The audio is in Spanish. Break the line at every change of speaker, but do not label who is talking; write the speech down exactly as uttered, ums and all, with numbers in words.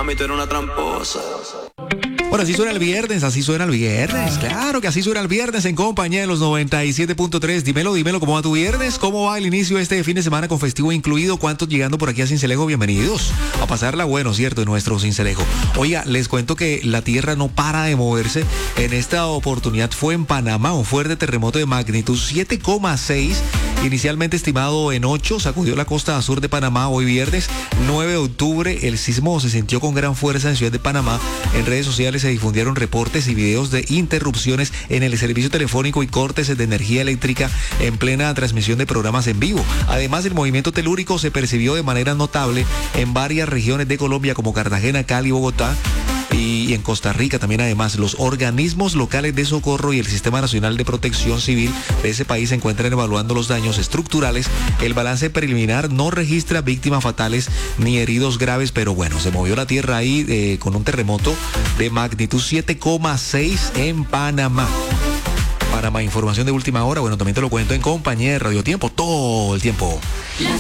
Mami, tú eres una tramposa.
Bueno, así suena el viernes, así suena el viernes. Claro que así suena el viernes en compañía de los noventa y siete punto tres. Dímelo, dímelo, ¿cómo va tu viernes? ¿Cómo va el inicio de este fin de semana con festivo incluido? ¿Cuántos llegando por aquí a Sincelejo? Bienvenidos a pasarla bueno, ¿cierto? En nuestro Sincelejo. Oiga, les cuento que la tierra no para de moverse. En esta oportunidad fue en Panamá un fuerte terremoto de magnitud siete coma seis. Inicialmente estimado en ocho, sacudió la costa sur de Panamá hoy viernes nueve de octubre. El sismo se sintió con gran fuerza en Ciudad de Panamá. En redes sociales se difundieron reportes y videos de interrupciones en el servicio telefónico y cortes de energía eléctrica en plena transmisión de programas en vivo. Además, el movimiento telúrico se percibió de manera notable en varias regiones de Colombia como Cartagena, Cali, Bogotá. Y en Costa Rica también. Además, los organismos locales de socorro y el Sistema Nacional de Protección Civil de ese país se encuentran evaluando los daños estructurales. El balance preliminar no registra víctimas fatales ni heridos graves, pero bueno, se movió la tierra ahí eh, con un terremoto de magnitud siete coma seis en Panamá. Para más información de última hora, bueno, también te lo cuento en compañía de Radio Tiempo todo el tiempo.
Las